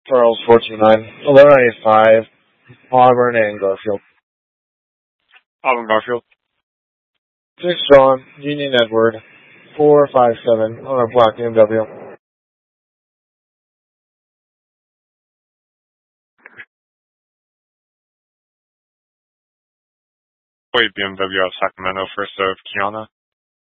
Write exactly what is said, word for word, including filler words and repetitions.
Charles four two nine, eleven eighty-five, Auburn and Garfield. Auburn Garfield. six John, Union Edward, four five seven, on a black B M W. Wait, B M W out of Sacramento, first of Kiana.